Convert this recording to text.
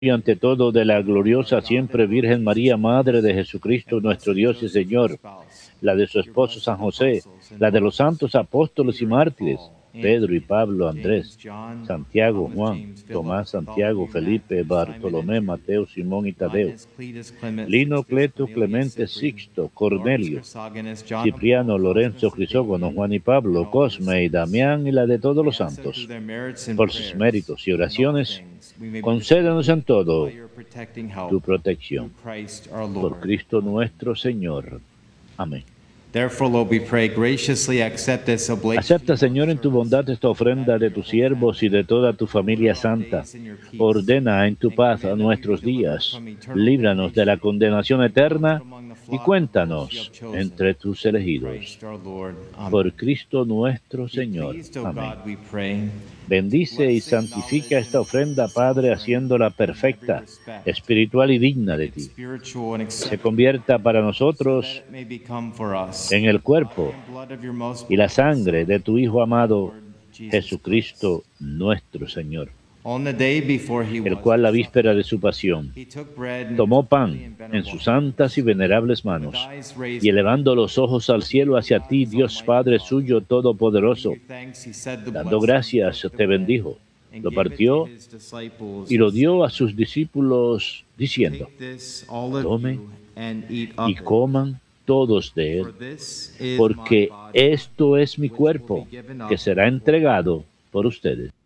y ante todo de la gloriosa siempre Virgen María, Madre de Jesucristo, nuestro Dios y Señor, la de su esposo San José, la de los santos apóstoles y mártires, Pedro y Pablo, Andrés, Santiago, Juan, Tomás, Santiago, Felipe, Bartolomé, Mateo, Simón y Tadeo, Lino, Cleto, Clemente, Sixto, Cornelio, Cipriano, Lorenzo, Crisógono, Juan y Pablo, Cosme y Damián y la de todos los santos. Por sus méritos y oraciones, concédenos en todo tu protección. Por Cristo nuestro Señor. Amén. Acepta, Señor, en tu bondad esta ofrenda de tus siervos y de toda tu familia santa. Ordena en tu paz a nuestros días. Líbranos de la condenación eterna y cuéntanos entre tus elegidos. Por Cristo nuestro Señor. Amén. Bendice y santifica esta ofrenda, Padre, haciéndola perfecta, espiritual y digna de ti. Se convierta para nosotros en el cuerpo y la sangre de tu Hijo amado, Jesucristo nuestro Señor, el cual la víspera de su pasión tomó pan en sus santas y venerables manos, y elevando los ojos al cielo hacia ti, Dios Padre suyo todopoderoso, dando gracias, te bendijo, lo partió y lo dio a sus discípulos, diciendo: tomen y coman todos de él, porque esto es mi cuerpo, que será entregado por ustedes.